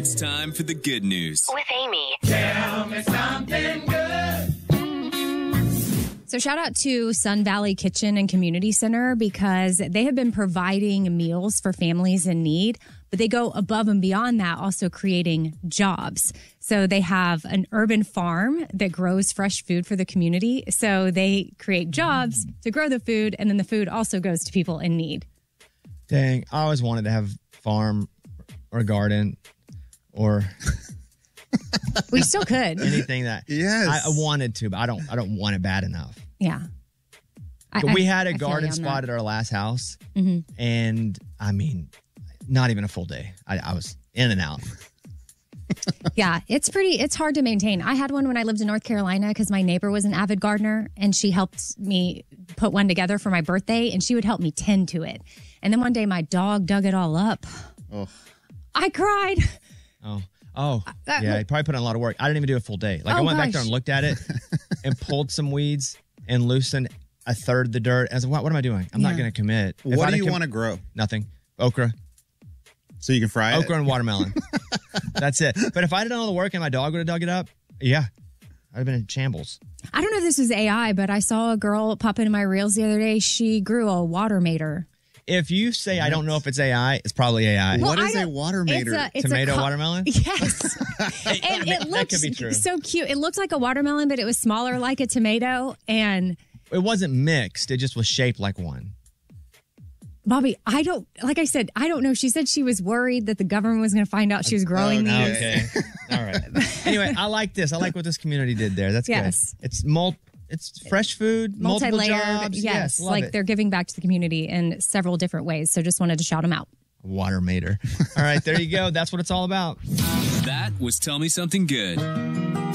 It's time for the good news with Amy. Tell me something good. So shout out to Sun Valley Kitchen and Community Center because they have been providing meals for families in need, but they go above and beyond that, also creating jobs. So they have an urban farm that grows fresh food for the community. So they create jobs to grow the food, and then the food also goes to people in need. Dang, I always wanted to have a farm or a garden or We still could. anything that I wanted to, but I don't want it bad enough. Yeah. We had a I feel garden you on spot that. at our last house, Mhm. and I mean, not even a full day. I was in and out. Yeah, it's hard to maintain. I had one when I lived in North Carolina because my neighbor was an avid gardener and she helped me put one together for my birthday and she would help me tend to it. And then one day my dog dug it all up. Oh. I cried. Yeah, he probably put in a lot of work. I didn't even do a full day. Like I went back there and looked at it and pulled some weeds and loosened a third of the dirt. I was like, what am I doing? I'm not going to commit. What do you want to grow? Nothing. Okra. So you can fry it? Okra and watermelon. That's it. But if I had done all the work and my dog would have dug it up, yeah, I'd have been in shambles. I don't know if this is AI, but I saw a girl pop into my reels the other day. She grew a watermator. If you say I don't know if it's AI, it's probably AI. Well, What is a watermator? It's Tomato watermelon? Yes. And it That could be looks true. so cute. It looked like a watermelon, but it was smaller like a tomato. And It wasn't mixed. It just was shaped like one. Bobby, like I said, I don't know. She said she was worried that the government was going to find out she was growing these. Okay. All right. Anyway, I like this. I like what this community did there. That's Yes. good. It's fresh food, multiple Multi-layered. jobs. Yes. love Like it. they're giving back to the community in several different ways. So just wanted to shout them out. Watermator. All right, there you go. That's what it's all about. That was Tell Me Something Good.